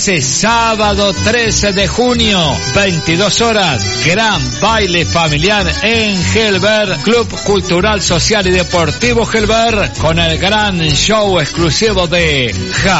Sábado 13 de junio, 22 horas, gran baile familiar en Gelber, Club Cultural, Social y Deportivo Gelber, con el gran show exclusivo de